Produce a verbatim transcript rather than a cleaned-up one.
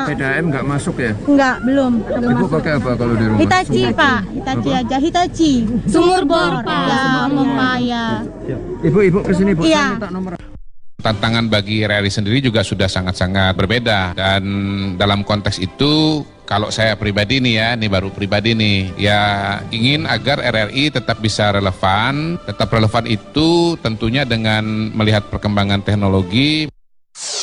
P D A M nggak masuk ya? Enggak, belum. belum Ibu masuk. pakai apa kalau di rumah? Hitachi, Pak. Hitachi Apa? aja. Hitachi. Sumur bor, Pak. Ya, pompa ya. Ibu-ibu kesini, Bu. Iya. Saya minta nomor. Tantangan bagi R R I sendiri juga sudah sangat-sangat berbeda, dan dalam konteks itu kalau saya pribadi nih ya, ini baru pribadi nih, ya ingin agar R R I tetap bisa relevan. Tetap relevan itu tentunya dengan melihat perkembangan teknologi.